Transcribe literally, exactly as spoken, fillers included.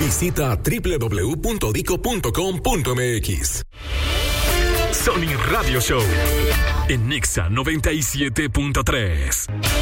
Visita doble u doble u doble u punto dico punto com punto m x. Sony Radio Show en Nexa noventa y siete punto tres.